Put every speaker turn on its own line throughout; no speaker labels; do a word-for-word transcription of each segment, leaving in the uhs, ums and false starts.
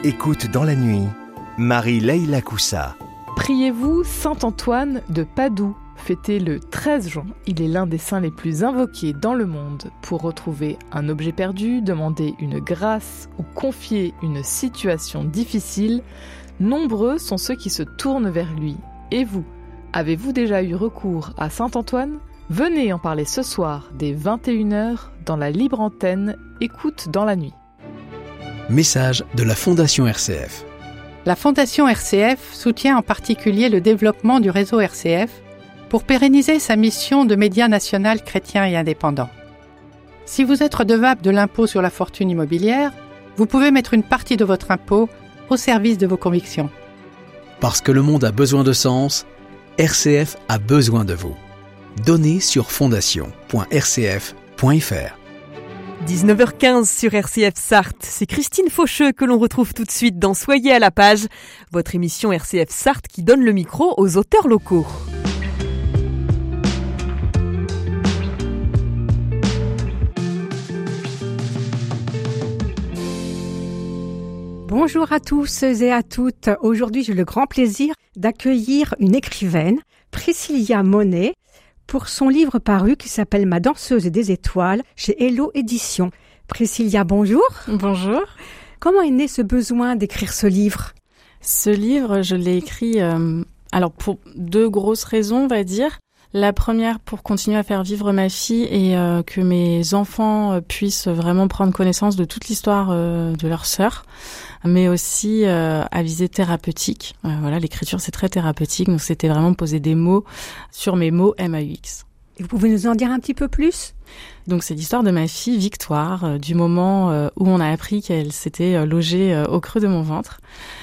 Écoute dans la nuit, Marie-Leila Coussa.
Priez-vous Saint Antoine de Padoue, fêté le treize juin. Il est l'un des saints les plus invoqués dans le monde pour retrouver un objet perdu, demander une grâce ou confier une situation difficile. Nombreux sont ceux qui se tournent vers lui. Et vous, avez-vous déjà eu recours à Saint Antoine ? Venez en parler ce soir dès vingt et une heures dans la libre antenne Écoute dans la nuit.
Message de la Fondation R C F.
La Fondation R C F soutient en particulier le développement du réseau R C F pour pérenniser sa mission de média national chrétien et indépendant. Si vous êtes redevable de l'impôt sur la fortune immobilière, vous pouvez mettre une partie de votre impôt au service de vos convictions.
Parce que le monde a besoin de sens, R C F a besoin de vous. Donnez sur fondation point r c f point f r.
dix-neuf heures quinze sur R C F Sarthe. C'est Christine Faucheux que l'on retrouve tout de suite dans Soyez à la page, votre émission R C F Sarthe qui donne le micro aux auteurs locaux.
Bonjour à tous et à toutes. Aujourd'hui, j'ai le grand plaisir d'accueillir une écrivaine, Priscilla Monet, pour son livre paru qui s'appelle Ma danseuse des étoiles chez Hello Éditions. Priscilla, bonjour.
Bonjour.
Comment est né ce besoin d'écrire ce livre ?
Ce livre, je l'ai écrit euh, alors pour deux grosses raisons, on va dire. La première, pour continuer à faire vivre ma fille et euh, que mes enfants euh, puissent vraiment prendre connaissance de toute l'histoire euh, de leur sœur, mais aussi euh, à visée thérapeutique. Euh, voilà, l'écriture, c'est très thérapeutique, donc c'était vraiment poser des mots sur mes mots M A U X.
Et vous pouvez nous en dire un petit peu plus ?
Donc c'est l'histoire de ma fille Victoire, euh, du moment euh, où on a appris qu'elle s'était euh, logée euh, au creux de mon ventre,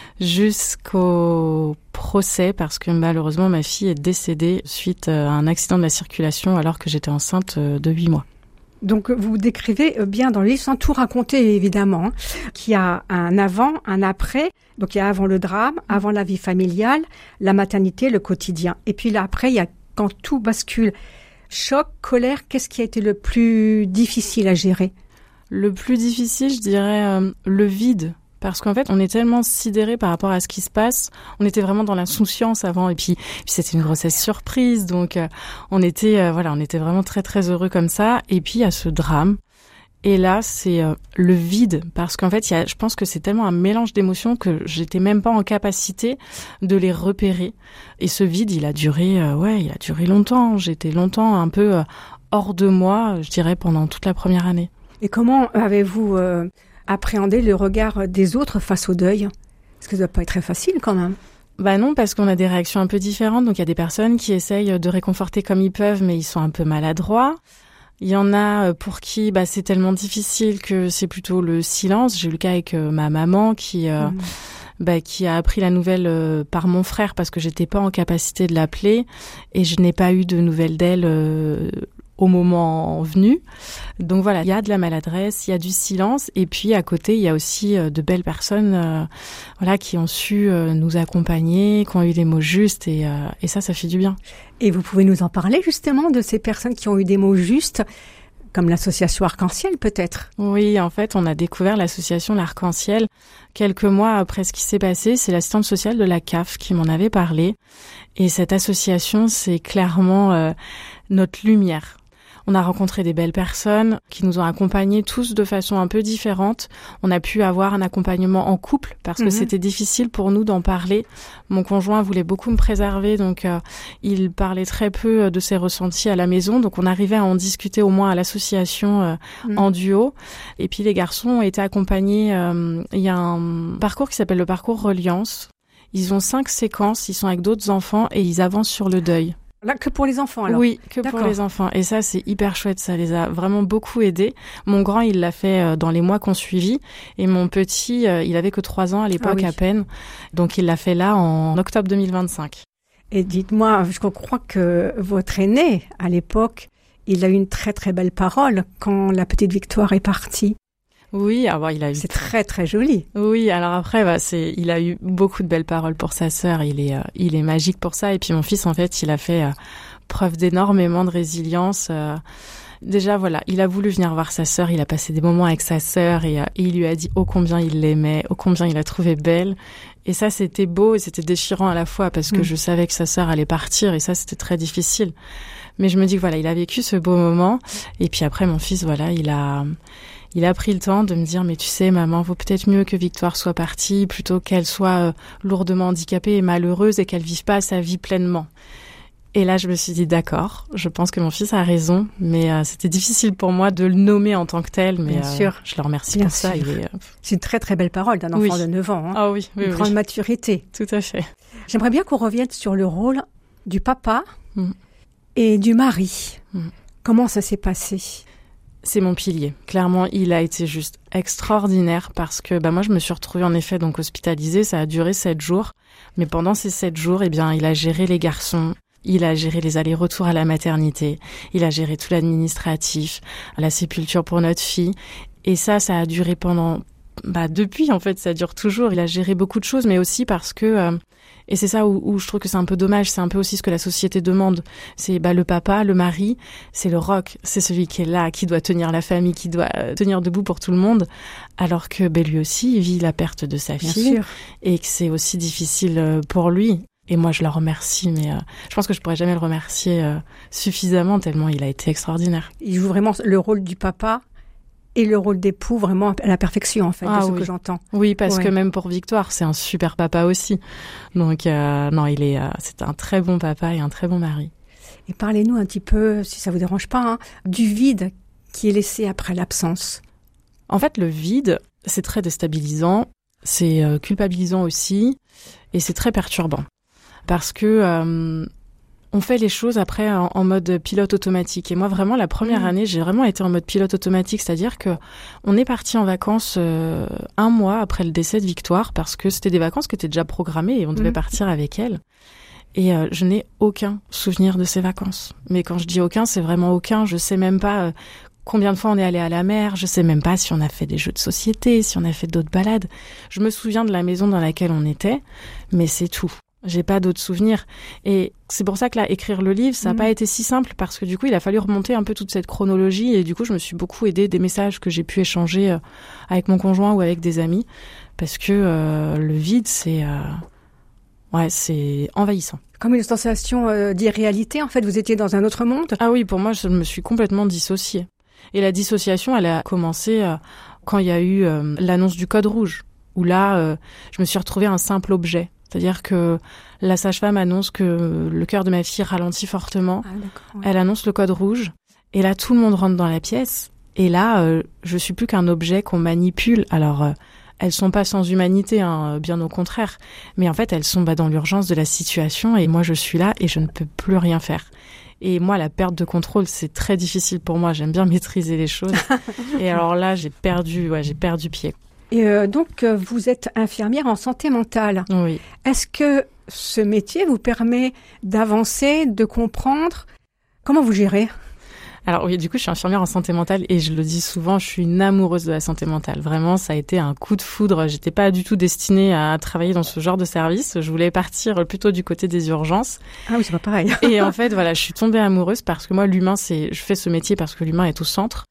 jusqu'au procès, parce que malheureusement ma fille est décédée suite à un accident de la circulation alors que j'étais enceinte de huit mois.
Donc vous décrivez bien dans le livre, sans tout raconter évidemment, hein, qu'il y a un avant, un après. Donc il y a avant le drame, avant la vie familiale, la maternité, le quotidien. Et puis là après, il y a quand tout bascule. Choc, colère, qu'est-ce qui a été le plus difficile à gérer ?
Le plus difficile, je dirais, euh, le vide. Parce qu'en fait, on est tellement sidérés par rapport à ce qui se passe. On était vraiment dans l'insouciance avant, et puis, puis c'était une grossesse surprise, donc euh, on était, euh, voilà, on était vraiment très très heureux comme ça. Et puis il y a ce drame. Et là, c'est euh, le vide, parce qu'en fait, il y a, je pense que c'est tellement un mélange d'émotions que j'étais même pas en capacité de les repérer. Et ce vide, il a duré, euh, ouais, il a duré longtemps. J'étais longtemps un peu euh, hors de moi, je dirais, pendant toute la première année.
Et comment avez-vous euh, appréhendé le regard des autres face au deuil ? Parce que ça doit pas être très facile quand même.
Bah non, parce qu'on a des réactions un peu différentes. Donc il y a des personnes qui essayent de réconforter comme ils peuvent, mais ils sont un peu maladroits. Il y en a pour qui bah, c'est tellement difficile que c'est plutôt le silence. J'ai eu le cas avec euh, ma maman qui, euh, mmh. bah, qui a appris la nouvelle euh, par mon frère parce que j'étais pas en capacité de l'appeler et je n'ai pas eu de nouvelles d'elle euh, au moment venu. Donc voilà, il y a de la maladresse, il y a du silence et puis à côté, il y a aussi euh, de belles personnes euh, voilà, qui ont su euh, nous accompagner, qui ont eu des mots justes et, euh, et ça, ça fait du bien.
Et vous pouvez nous en parler justement de ces personnes qui ont eu des mots justes, comme l'association Arc-en-Ciel peut-être ?
Oui, en fait, on a découvert l'association L'Arc-en-Ciel quelques mois après ce qui s'est passé. C'est l'assistante sociale de la C A F qui m'en avait parlé. Et cette association, c'est clairement euh, notre lumière. On a rencontré des belles personnes qui nous ont accompagnés tous de façon un peu différente. On a pu avoir un accompagnement en couple parce que mmh. c'était difficile pour nous d'en parler. Mon conjoint voulait beaucoup me préserver, donc euh, il parlait très peu de ses ressentis à la maison. Donc on arrivait à en discuter au moins à l'association euh, mmh. en duo. Et puis les garçons ont été accompagnés. Euh, il y a un parcours qui s'appelle le parcours Reliance. Ils ont cinq séquences, ils sont avec d'autres enfants et ils avancent sur le deuil.
Là, que pour les enfants, alors ?
Oui, que
D'accord.
pour les enfants. Et ça, c'est hyper chouette. Ça les a vraiment beaucoup aidés. Mon grand, il l'a fait dans les mois qu'on suivit. Et mon petit, il avait que trois ans à l'époque ah oui. à peine. Donc, il l'a fait là en octobre deux mille vingt-cinq.
Et dites-moi, je crois que votre aîné, à l'époque, il a eu une très très belle parole quand la petite Victoire est partie.
Oui, alors il a eu.
C'est très très joli.
Oui, alors après, bah, c'est, il a eu beaucoup de belles paroles pour sa sœur. Il est, euh, il est magique pour ça. Et puis mon fils, en fait, il a fait euh, preuve d'énormément de résilience. Euh, Déjà, voilà, il a voulu venir voir sa sœur, il a passé des moments avec sa sœur et, euh, et il lui a dit ô combien il l'aimait, ô combien il la trouvait belle. Et ça, c'était beau et c'était déchirant à la fois parce que mmh. je savais que sa sœur allait partir et ça, c'était très difficile. Mais je me dis que voilà, il a vécu ce beau moment. Et puis après, mon fils, voilà, il a... Il a pris le temps de me dire, mais tu sais, maman, vaut peut-être mieux que Victoire soit partie plutôt qu'elle soit euh, lourdement handicapée et malheureuse et qu'elle vive pas sa vie pleinement. Et là, je me suis dit, d'accord, je pense que mon fils a raison, mais euh, c'était difficile pour moi de le nommer en tant que tel, mais
Bien
euh,
sûr.
je le remercie
Bien
pour ça.
sûr.
Il est, euh...
C'est une très très belle parole d'un enfant
oui.
de neuf ans. Hein.
Ah oui, oui,
Une
oui.
grande maturité.
Tout à fait.
J'aimerais bien qu'on revienne sur le rôle du papa
mm.
et du mari.
Mm.
Comment ça s'est passé ?
C'est mon pilier. Clairement, il a été juste extraordinaire parce que bah moi je me suis retrouvée en effet donc hospitalisée. Ça a duré sept jours, mais pendant ces sept jours, eh bien il a géré les garçons, il a géré les allers-retours à la maternité, il a géré tout l'administratif, la sépulture pour notre fille, et ça, ça a duré pendant bah depuis en fait, ça dure toujours. Il a géré beaucoup de choses, mais aussi parce que euh, et c'est ça où, où je trouve que c'est un peu dommage, c'est un peu aussi ce que la société demande. C'est bah le papa, le mari, c'est le roc, c'est celui qui est là, qui doit tenir la famille, qui doit euh, tenir debout pour tout le monde, alors que bah, lui aussi il vit la perte de sa
Bien
fille
sûr.
Et que c'est aussi difficile pour lui. Et moi je le remercie, mais euh, je pense que je pourrais jamais le remercier euh, suffisamment tellement il a été extraordinaire.
Il joue vraiment le rôle du papa et le rôle d'époux vraiment à la perfection, en fait,
Ah,
de ce
oui.
que j'entends.
Oui, parce
Ouais.
que même pour Victoire, c'est un super papa aussi. Donc, euh, non, il est, euh, c'est un très bon papa et un très bon mari.
Et parlez-nous un petit peu, si ça vous dérange pas, hein, du vide qui est laissé après l'absence.
En fait, le vide, c'est très déstabilisant, c'est euh, culpabilisant aussi, et c'est très perturbant. Parce que euh, on fait les choses après en, en mode pilote automatique. Et moi, vraiment, la première mmh. année, j'ai vraiment été en mode pilote automatique, c'est-à-dire que on est parti en vacances euh, un mois après le décès de Victoire, parce que c'était des vacances qui étaient déjà programmées et on devait mmh. partir avec elle. Et euh, je n'ai aucun souvenir de ces vacances. Mais quand je dis aucun, c'est vraiment aucun. Je sais même pas euh, combien de fois on est allé à la mer. Je sais même pas si on a fait des jeux de société, si on a fait d'autres balades. Je me souviens de la maison dans laquelle on était, mais c'est tout. J'ai pas d'autres souvenirs. Et c'est pour ça que là, écrire le livre, ça n'a mmh. pas été si simple parce que du coup, il a fallu remonter un peu toute cette chronologie et du coup, je me suis beaucoup aidée des messages que j'ai pu échanger euh, avec mon conjoint ou avec des amis parce que euh, le vide, c'est, euh, ouais, c'est envahissant.
Comme une sensation euh, d'irréalité, en fait, vous étiez dans un autre monde ?
Ah oui, pour moi, je me suis complètement dissociée. Et la dissociation, elle a commencé euh, quand il y a eu euh, l'annonce du code rouge, où là, euh, je me suis retrouvée un simple objet. C'est-à-dire que la sage-femme annonce que le cœur de ma fille ralentit fortement. Ah, ouais. Elle annonce le code rouge. Et là, tout le monde rentre dans la pièce. Et là, euh, je suis plus qu'un objet qu'on manipule. Alors, euh, elles sont pas sans humanité, hein, bien au contraire. Mais en fait, elles sont bah, dans l'urgence de la situation. Et moi, je suis là et je ne peux plus rien faire. Et moi, la perte de contrôle, c'est très difficile pour moi. J'aime bien maîtriser les choses. Et alors là, j'ai perdu, ouais, j'ai perdu pied.
Et euh, donc, euh, vous êtes infirmière en santé mentale.
Oui.
Est-ce que ce métier vous permet d'avancer, de comprendre ? Comment vous gérez ?
Alors oui, du coup, je suis infirmière en santé mentale et je le dis souvent, je suis une amoureuse de la santé mentale. Vraiment, ça a été un coup de foudre. J'étais pas du tout destinée à travailler dans ce genre de service. Je voulais partir plutôt du côté des urgences.
Ah oui, c'est pas pareil.
Et en fait, voilà, je suis tombée amoureuse parce que moi, l'humain, c'est, je fais ce métier parce que l'humain est au centre.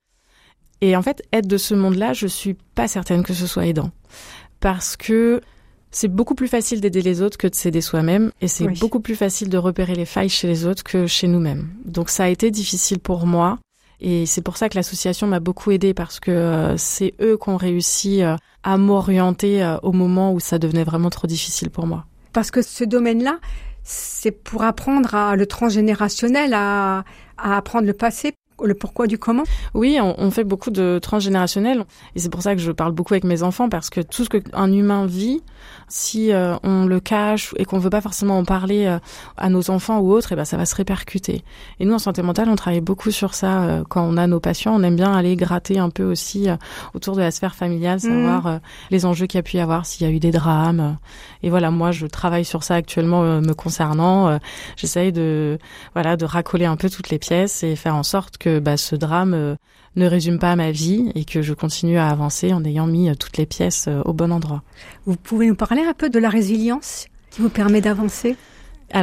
Et en fait, être de ce monde-là, je suis pas certaine que ce soit aidant. Parce que c'est beaucoup plus facile d'aider les autres que de s'aider soi-même. Et c'est oui. beaucoup plus facile de repérer les failles chez les autres que chez nous-mêmes. Donc ça a été difficile pour moi. Et c'est pour ça que l'association m'a beaucoup aidée. Parce que euh, c'est eux qui ont réussi euh, à m'orienter euh, au moment où ça devenait vraiment trop difficile pour moi.
Parce que ce domaine-là, c'est pour apprendre à le transgénérationnel, à, à apprendre le passé. Le pourquoi du comment ?
Oui, on, on fait beaucoup de transgénérationnel et c'est pour ça que je parle beaucoup avec mes enfants parce que tout ce qu'un humain vit, si euh, on le cache et qu'on veut pas forcément en parler euh, à nos enfants ou autres, et ben ça va se répercuter. Et nous en santé mentale, on travaille beaucoup sur ça euh, quand on a nos patients. On aime bien aller gratter un peu aussi euh, autour de la sphère familiale, savoir mmh. euh, les enjeux qu'il y a pu y avoir, s'il y a eu des drames. Euh, et voilà, moi je travaille sur ça actuellement euh, me concernant. Euh, j'essaye de voilà de racoler un peu toutes les pièces et faire en sorte que bah, ce drame euh, ne résume pas ma vie et que je continue à avancer en ayant mis euh, toutes les pièces euh, au bon endroit.
Vous pouvez nous parler un peu de la résilience qui vous permet d'avancer ?
Alors,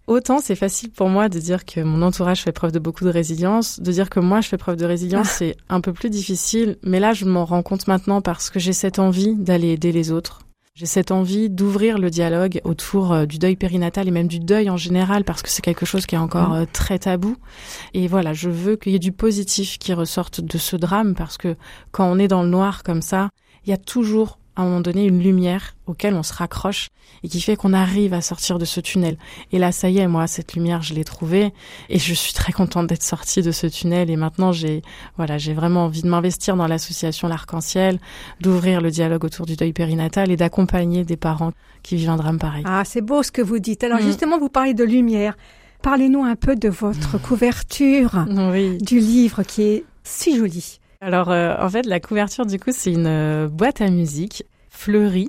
Autant c'est facile pour moi de dire que mon entourage fait preuve de beaucoup de résilience, de dire que moi je fais preuve de résilience, ah. c'est un peu plus difficile. Mais là, je m'en rends compte maintenant parce que j'ai cette envie d'aller aider les autres. J'ai cette envie d'ouvrir le dialogue autour euh, du deuil périnatal et même du deuil en général parce que c'est quelque chose qui est encore euh, très tabou. Et voilà, je veux qu'il y ait du positif qui ressorte de ce drame parce que quand on est dans le noir comme ça, il y a toujours à un moment donné une lumière auquel on se raccroche et qui fait qu'on arrive à sortir de ce tunnel. Et là, ça y est, moi, cette lumière, je l'ai trouvée et je suis très contente d'être sortie de ce tunnel. Et maintenant, j'ai, voilà, j'ai vraiment envie de m'investir dans l'association L'Arc-en-Ciel, d'ouvrir le dialogue autour du deuil périnatal et d'accompagner des parents qui vivent un drame pareil.
Ah, c'est beau ce que vous dites. Alors, mmh. justement, vous parlez de lumière. Parlez-nous un peu de votre couverture
oui.
du livre qui est si jolie.
Alors, euh, en fait, la couverture, du coup, c'est une euh, boîte à musique fleurie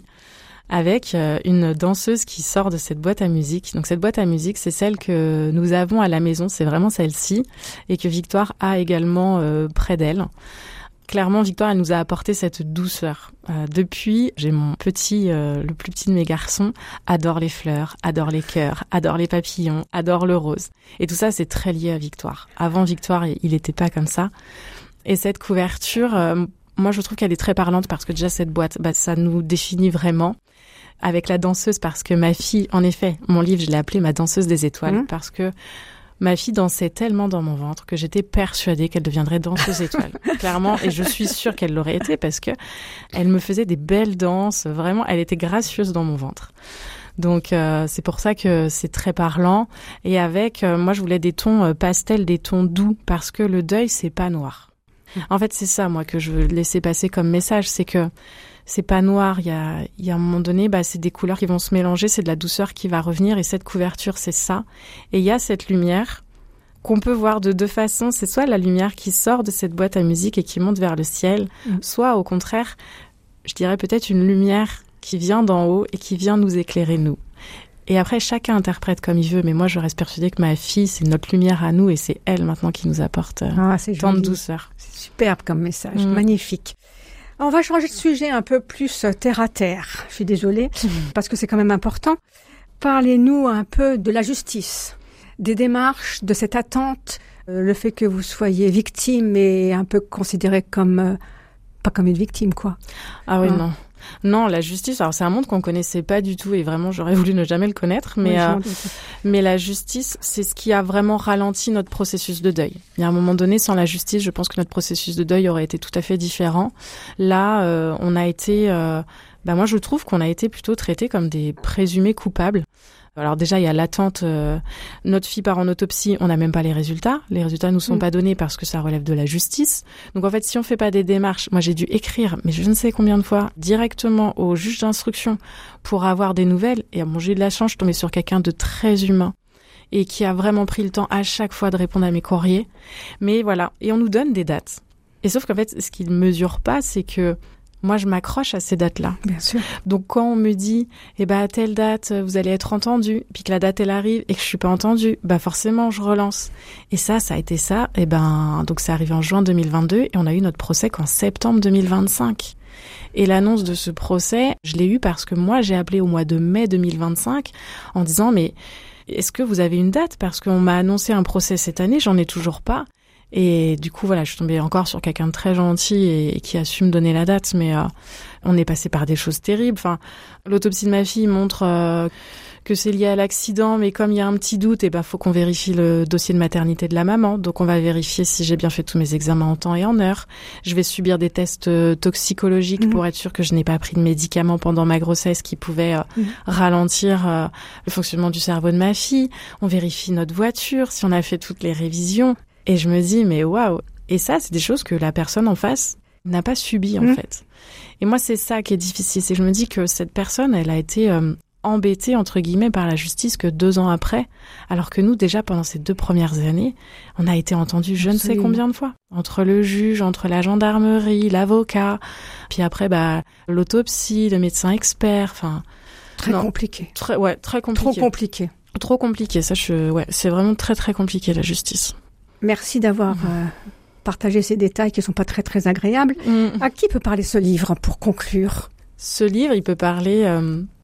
avec euh, une danseuse qui sort de cette boîte à musique. Donc, cette boîte à musique, c'est celle que nous avons à la maison, c'est vraiment celle-ci, et que Victoire a également euh, près d'elle. Clairement, Victoire, elle nous a apporté cette douceur. Euh, depuis, j'ai mon petit, euh, le plus petit de mes garçons, adore les fleurs, adore les cœurs, adore les papillons, adore le rose. Et tout ça, c'est très lié à Victoire. Avant Victoire, il n'était pas comme ça. Et cette couverture, euh, moi, je trouve qu'elle est très parlante parce que déjà, cette boîte, bah, ça nous définit vraiment. Avec la danseuse, parce que ma fille, en effet, mon livre, je l'ai appelé Ma danseuse des étoiles, mmh. parce que ma fille dansait tellement dans mon ventre que j'étais persuadée qu'elle deviendrait danseuse étoile. Clairement, et je suis sûre qu'elle l'aurait été parce que elle me faisait des belles danses. Vraiment, elle était gracieuse dans mon ventre. Donc euh, c'est pour ça que c'est très parlant. Et avec, euh, moi, je voulais des tons euh, pastels, des tons doux, parce que le deuil, c'est pas noir. En fait, c'est ça, moi, que je veux laisser passer comme message, c'est que c'est pas noir. Il y a, il y a un moment donné, bah, c'est des couleurs qui vont se mélanger, c'est de la douceur qui va revenir, et cette couverture, c'est ça. Et il y a cette lumière qu'on peut voir de deux façons. C'est soit la lumière qui sort de cette boîte à musique et qui monte vers le ciel, mmh. soit au contraire, je dirais peut-être une lumière qui vient d'en haut et qui vient nous éclairer, nous. Et après, chacun interprète comme il veut, mais moi, je reste persuadée que ma fille, c'est notre lumière à nous et c'est elle maintenant qui nous apporte euh,
ah, c'est
tant
joli.
de douceur.
C'est superbe comme message, mmh. magnifique. On va changer de sujet un peu plus terre à terre. Je suis désolée, mmh. parce que c'est quand même important. Parlez-nous un peu de la justice, des démarches, de cette attente, euh, le fait que vous soyez victime et un peu considérée comme, euh, pas comme une victime, quoi.
Ah oui,
hein.
non. Non, la justice, alors c'est un monde qu'on connaissait pas du tout et vraiment j'aurais voulu ne jamais le connaître, mais, oui, euh, mais la justice, c'est ce qui a vraiment ralenti notre processus de deuil. Il y a un moment donné, sans la justice, je pense que notre processus de deuil aurait été tout à fait différent. Là, euh, on a été, euh, bah moi je trouve qu'on a été plutôt traités comme des présumés coupables. Alors déjà, il y a l'attente. Euh, notre fille part en autopsie, on n'a même pas les résultats. Les résultats nous sont mmh. pas donnés parce que ça relève de la justice. Donc en fait, si on fait pas des démarches, moi j'ai dû écrire, mais je ne sais combien de fois, directement au juge d'instruction pour avoir des nouvelles. Et bon, j'ai eu de la chance, je suis tombée sur quelqu'un de très humain et qui a vraiment pris le temps à chaque fois de répondre à mes courriers. Mais voilà, et on nous donne des dates. Et sauf qu'en fait, ce qu'ils mesurent pas, c'est que moi, je m'accroche à ces dates-là.
Bien sûr.
Donc, quand on me dit, eh ben, à telle date, vous allez être entendu, puis que la date, elle arrive, et que je suis pas entendue, bah, forcément, je relance. Et ça, ça a été ça. Eh ben, donc, c'est arrivé en juin deux mille vingt-deux, et on a eu notre procès qu'en septembre deux mille vingt-cinq. Et l'annonce de ce procès, je l'ai eu parce que moi, j'ai appelé au mois de mai deux mille vingt-cinq en disant, mais est-ce que vous avez une date? Parce qu'on m'a annoncé un procès cette année, j'en ai toujours pas. Et du coup, voilà, je suis tombée encore sur quelqu'un de très gentil et, et qui a su me donner la date, mais euh, on est passé par des choses terribles. Enfin, l'autopsie de ma fille montre euh, que c'est lié à l'accident, mais comme il y a un petit doute, eh ben, faut qu'on vérifie le dossier de maternité de la maman. Donc, on va vérifier si j'ai bien fait tous mes examens en temps et en heure. Je vais subir des tests euh, toxicologiques mmh. pour être sûre que je n'ai pas pris de médicaments pendant ma grossesse qui pouvaient euh, mmh. ralentir euh, le fonctionnement du cerveau de ma fille. On vérifie notre voiture, si on a fait toutes les révisions. Et je me dis, mais waouh! Et ça, c'est des choses que la personne en face n'a pas subies, en mmh. fait. Et moi, c'est ça qui est difficile. C'est que je me dis que cette personne, elle a été euh, embêtée, entre guillemets, par la justice que deux ans après. Alors que nous, déjà, pendant ces deux premières années, on a été entendus je ne sais combien de fois. Entre le juge, entre la gendarmerie, l'avocat, puis après, bah, l'autopsie, le médecin expert, enfin...
Très non, compliqué.
Très, ouais, très compliqué.
Trop compliqué.
Trop compliqué. Ça, je, ouais, c'est vraiment très, très compliqué, la justice.
Merci d'avoir euh, partagé ces détails qui ne sont pas très, très agréables. Mmh. À qui peut parler ce livre pour conclure?
Ce livre, il peut parler euh,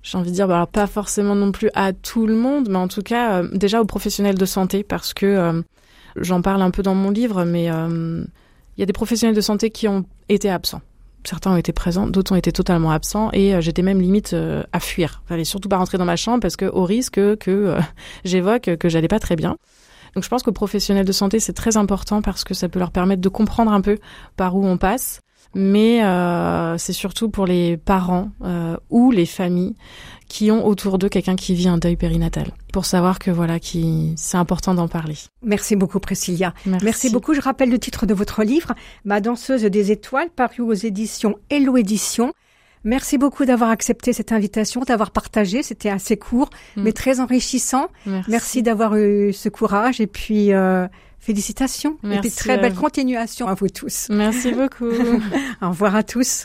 j'ai envie de dire, bah, alors pas forcément non plus à tout le monde, mais en tout cas, euh, déjà aux professionnels de santé, parce que euh, j'en parle un peu dans mon livre, mais il euh, y a des professionnels de santé qui ont été absents. Certains ont été présents, d'autres ont été totalement absents, et euh, j'étais même limite euh, à fuir. Fallait surtout pas rentrer dans ma chambre, parce que au risque que euh, j'évoque que j'allais pas très bien. Donc je pense qu'aux professionnels de santé, c'est très important, parce que ça peut leur permettre de comprendre un peu par où on passe. Mais euh, c'est surtout pour les parents euh, ou les familles qui ont autour d'eux quelqu'un qui vit un deuil périnatal, pour savoir que voilà, qui c'est important d'en parler.
Merci beaucoup Priscilla.
Merci.
Merci beaucoup. Je rappelle le titre de votre livre, Ma danseuse des étoiles, paru aux éditions Hello Éditions. Merci beaucoup d'avoir accepté cette invitation, d'avoir partagé. C'était assez court, mmh. mais très enrichissant.
Merci,
Merci d'avoir eu ce courage et puis euh, félicitations.
Merci,
et puis très belle continuation à vous tous.
Merci beaucoup.
Au revoir à tous.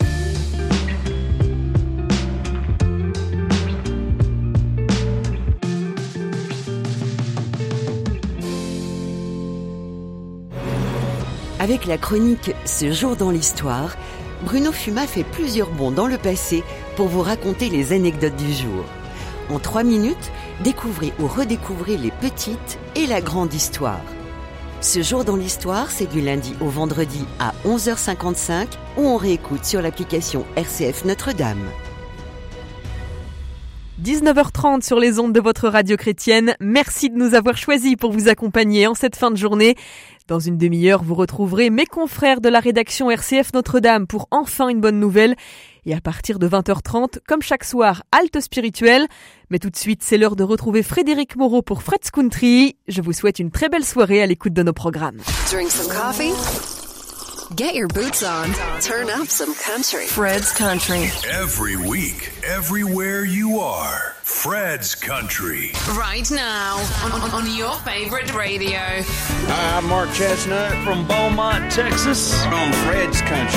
Avec la chronique Ce jour dans l'histoire, Bruno Fuma fait plusieurs bonds dans le passé pour vous raconter les anecdotes du jour. En trois minutes, découvrez ou redécouvrez les petites et la grande histoire. Ce jour dans l'histoire, c'est du lundi au vendredi à onze heures cinquante-cinq ou on réécoute sur l'application R C F Notre-Dame.
dix-neuf heures trente sur les ondes de votre radio chrétienne. Merci de nous avoir choisis pour vous accompagner en cette fin de journée. Dans une demi-heure, vous retrouverez mes confrères de la rédaction R C F Notre-Dame pour enfin une bonne nouvelle. Et à partir de vingt heures trente, comme chaque soir, halte spirituelle. Mais tout de suite, c'est l'heure de retrouver Frédéric Moreau pour Fred's Country. Je vous souhaite une très belle soirée à l'écoute de nos programmes.
Drink some coffee. Get your boots on. Turn up some country. Fred's Country.
Every week, everywhere you are. Fred's Country.
Right now, on, on your favorite radio.
Hi, I'm Mark Chestnut from Beaumont, Texas. On Fred's Country.